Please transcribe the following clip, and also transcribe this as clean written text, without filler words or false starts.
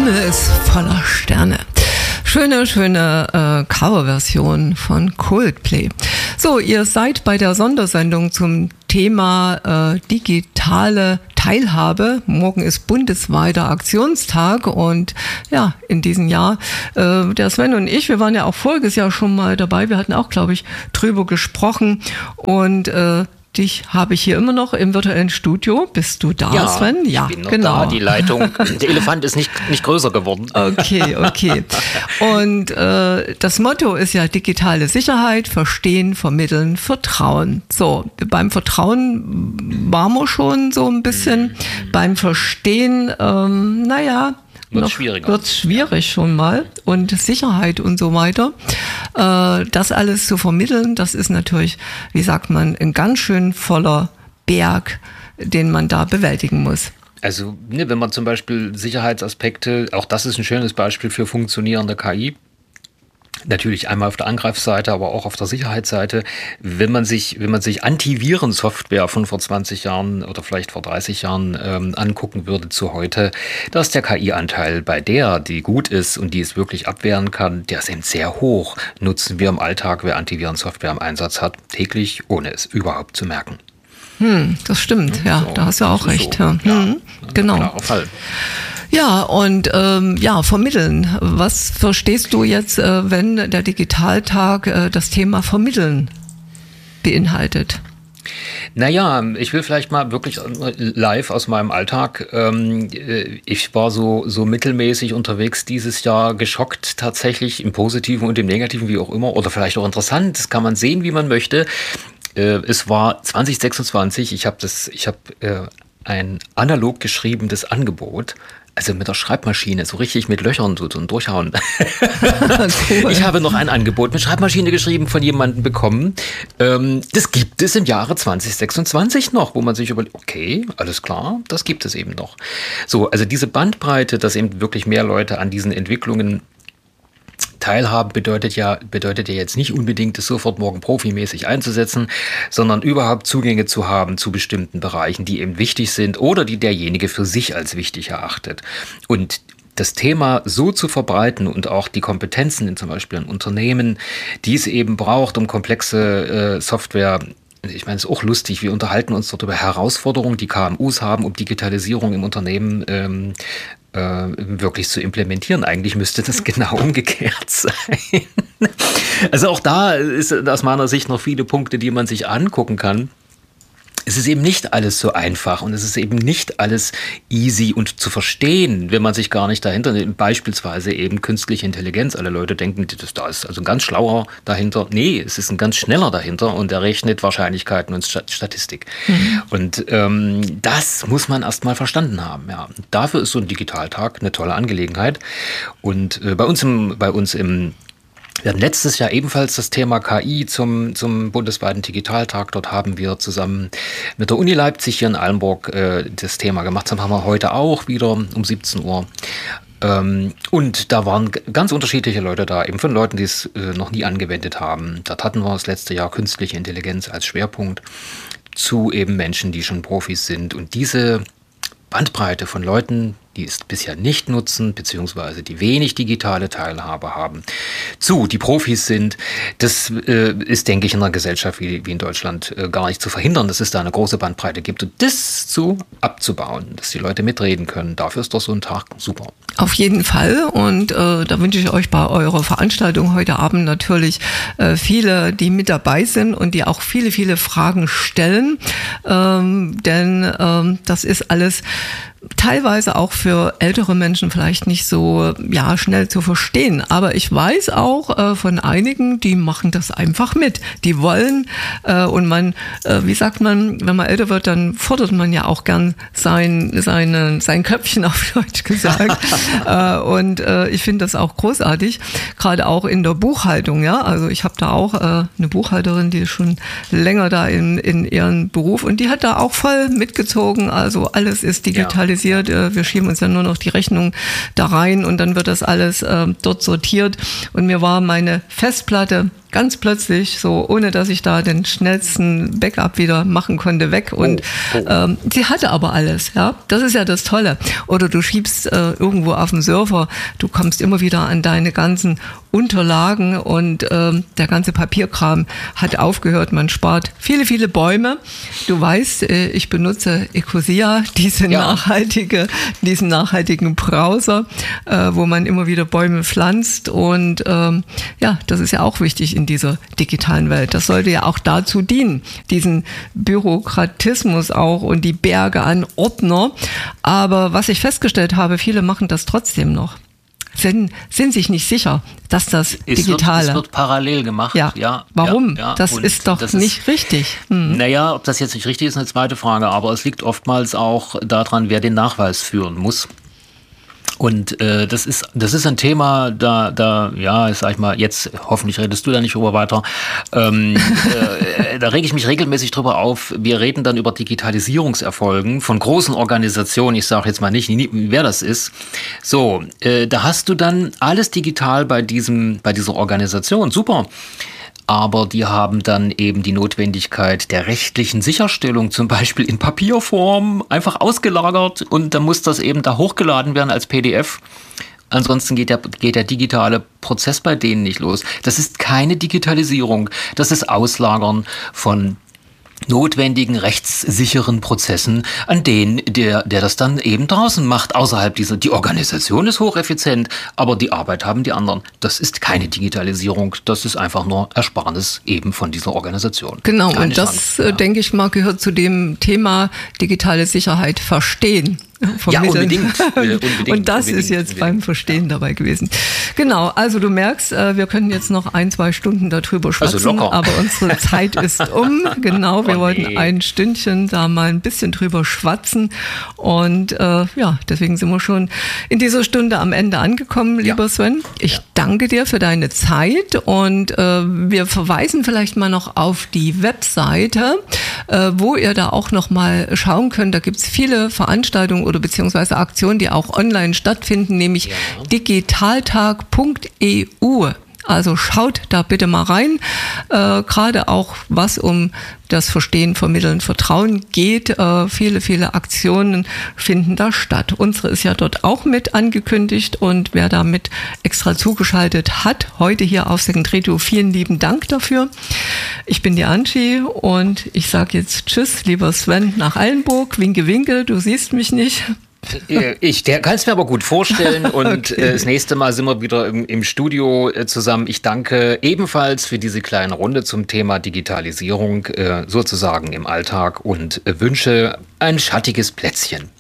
Himmel ist voller Sterne. Schöne Coverversion von Coldplay. So, ihr seid bei der Sondersendung zum Thema digitale Teilhabe. Morgen ist bundesweiter Aktionstag und ja, in diesem Jahr, der Sven und ich, wir waren ja auch voriges Jahr schon mal dabei. Wir hatten auch, glaube ich, drüber gesprochen und dich habe ich hier immer noch im virtuellen Studio. Bist du da, Sven? Ja, ich bin noch da. Die Leitung, der Elefant ist nicht größer geworden. Okay. Und das Motto ist ja digitale Sicherheit, Verstehen, Vermitteln, Vertrauen. So, beim Vertrauen waren wir schon so ein bisschen. Beim Verstehen, wird schwierig schon mal und Sicherheit und so weiter. Das alles zu vermitteln, das ist natürlich, wie sagt man, ein ganz schön voller Berg, den man da bewältigen muss. Also, wenn man zum Beispiel Sicherheitsaspekte, auch das ist ein schönes Beispiel für funktionierende KI. Natürlich einmal auf der Angreifsseite, aber auch auf der Sicherheitsseite. Wenn man sich Antivirensoftware von vor 20 Jahren oder vielleicht vor 30 Jahren angucken würde zu heute, da ist der KI-Anteil bei der, die gut ist und die es wirklich abwehren kann, der ist eben sehr hoch. Nutzen wir im Alltag, wer Antivirensoftware im Einsatz hat, täglich, ohne es überhaupt zu merken. Das stimmt, ja, so, da hast du auch recht. So. Ja. Genau. Klarer Fall. Ja, und vermitteln. Was verstehst du jetzt, wenn der Digitaltag das Thema Vermitteln beinhaltet? Naja, ich will vielleicht mal wirklich live aus meinem Alltag. Ich war so mittelmäßig unterwegs dieses Jahr, geschockt tatsächlich, im Positiven und im Negativen, wie auch immer, oder vielleicht auch interessant. Das kann man sehen, wie man möchte. Es war 2026, ich habe ein analog geschriebenes Angebot, also mit der Schreibmaschine, so richtig mit Löchern so ein Durchhauen. Cool. Ich habe noch ein Angebot mit Schreibmaschine geschrieben von jemandem bekommen. Das gibt es im Jahre 2026 noch, wo man sich überlegt, okay, alles klar, das gibt es eben noch. So, also diese Bandbreite, dass eben wirklich mehr Leute an diesen Entwicklungen teilhaben, bedeutet ja jetzt nicht unbedingt, es sofort morgen profimäßig einzusetzen, sondern überhaupt Zugänge zu haben zu bestimmten Bereichen, die eben wichtig sind oder die derjenige für sich als wichtig erachtet. Und das Thema so zu verbreiten und auch die Kompetenzen in zum Beispiel in Unternehmen, die es eben braucht, um komplexe Software. Ich meine, es ist auch lustig, wir unterhalten uns dort über Herausforderungen, die KMUs haben, um Digitalisierung im Unternehmen wirklich zu implementieren. Eigentlich müsste das genau umgekehrt sein. Also auch da ist aus meiner Sicht noch viele Punkte, die man sich angucken kann. Es ist eben nicht alles so einfach und es ist eben nicht alles easy und zu verstehen, wenn man sich gar nicht dahinter, beispielsweise eben künstliche Intelligenz. Alle Leute denken, da ist also ein ganz schlauer dahinter. Nee, es ist ein ganz schneller dahinter und er rechnet Wahrscheinlichkeiten und Statistik. Und das muss man erst mal verstanden haben. Ja. Dafür ist so ein Digitaltag eine tolle Angelegenheit. Und bei uns wir hatten letztes Jahr ebenfalls das Thema KI zum bundesweiten Digitaltag. Dort haben wir zusammen mit der Uni Leipzig hier in Eilenburg das Thema gemacht. Das haben wir heute auch wieder um 17 Uhr. Und da waren ganz unterschiedliche Leute da, eben von Leuten, die es noch nie angewendet haben. Dort hatten wir das letzte Jahr künstliche Intelligenz als Schwerpunkt zu eben Menschen, die schon Profis sind. Und diese Bandbreite von Leuten, die es bisher nicht nutzen, beziehungsweise die wenig digitale Teilhabe haben, die Profis sind, das ist, denke ich, in einer Gesellschaft wie in Deutschland gar nicht zu verhindern, dass es da eine große Bandbreite gibt. Und das abzubauen, dass die Leute mitreden können, dafür ist doch so ein Tag super. Auf jeden Fall. Und da wünsche ich euch bei eurer Veranstaltung heute Abend natürlich viele, die mit dabei sind und die auch viele Fragen stellen. Denn das ist alles teilweise auch für ältere Menschen vielleicht nicht so schnell zu verstehen. Aber ich weiß auch von einigen, die machen das einfach mit. Die wollen und man, wie sagt man, wenn man älter wird, dann fordert man ja auch gern sein Köpfchen auf Deutsch gesagt. Und ich finde das auch großartig, gerade auch in der Buchhaltung. Ja, also ich habe da auch eine Buchhalterin, die ist schon länger da in ihrem Beruf und die hat da auch voll mitgezogen. Also alles ist digitalisiert. digitalisiert. Wir schieben uns ja nur noch die Rechnung da rein und dann wird das alles dort sortiert. Und mir war meine Festplatte ganz plötzlich, so ohne dass ich da den schnellsten Backup wieder machen konnte, weg. Und sie hatte aber alles. Ja, das ist ja das Tolle. Oder du schiebst irgendwo auf dem Server, du kommst immer wieder an deine ganzen Unterlagen und der ganze Papierkram hat aufgehört. Man spart viele, viele Bäume. Du weißt, ich benutze Ecosia, diesen nachhaltigen Browser, wo man immer wieder Bäume pflanzt. Und das ist ja auch wichtig in dieser digitalen Welt. Das sollte ja auch dazu dienen, diesen Bürokratismus auch und die Berge an Ordner. Aber was ich festgestellt habe, viele machen das trotzdem noch. Sind sich nicht sicher, dass das Digitale... Es wird parallel gemacht. Ja. Warum? Das ist doch nicht richtig. Naja, ob das jetzt nicht richtig ist, eine zweite Frage. Aber es liegt oftmals auch daran, wer den Nachweis führen muss. Und das ist ein Thema, sag ich mal, jetzt hoffentlich redest du da nicht drüber weiter, da rege ich mich regelmäßig drüber auf. Wir reden dann über Digitalisierungserfolgen von großen Organisationen. Ich sage jetzt mal nicht, wer das ist. So, da hast du dann alles digital bei dieser Organisation. Super. Aber die haben dann eben die Notwendigkeit der rechtlichen Sicherstellung, zum Beispiel in Papierform, einfach ausgelagert und dann muss das eben da hochgeladen werden als PDF. Ansonsten geht der digitale Prozess bei denen nicht los. Das ist keine Digitalisierung, das ist Auslagern von notwendigen rechtssicheren Prozessen an den, der das dann eben draußen macht, außerhalb die Organisation ist hocheffizient, aber die Arbeit haben die anderen. Das ist keine Digitalisierung, das ist einfach nur Ersparnis eben von dieser Organisation. Genau, keine und das, denke ich mal, gehört zu dem Thema digitale Sicherheit verstehen. Ja, unbedingt. Und das ist jetzt beim Verstehen dabei gewesen. Genau, also du merkst, wir können jetzt noch 1-2 Stunden darüber schwatzen, aber unsere Zeit ist um. Genau, wir wollten ein Stündchen da mal ein bisschen drüber schwatzen und deswegen sind wir schon in dieser Stunde am Ende angekommen, lieber Sven. Ich danke dir für deine Zeit und wir verweisen vielleicht mal noch auf die Webseite, wo ihr da auch noch mal schauen könnt. Da gibt's viele Veranstaltungen oder beziehungsweise Aktionen, die auch online stattfinden, nämlich digitaltag.eu. Also schaut da bitte mal rein, gerade auch was um das Verstehen, Vermitteln, Vertrauen geht. Viele, viele Aktionen finden da statt. Unsere ist ja dort auch mit angekündigt und wer damit extra zugeschaltet hat, heute hier auf Second Radio, vielen lieben Dank dafür. Ich bin die Angie und ich sage jetzt Tschüss, lieber Sven, nach Eilenburg. Winke, winke, du siehst mich nicht. Der kann es mir aber gut vorstellen und das nächste Mal sind wir wieder im Studio zusammen. Ich danke ebenfalls für diese kleine Runde zum Thema Digitalisierung sozusagen im Alltag und wünsche ein schattiges Plätzchen.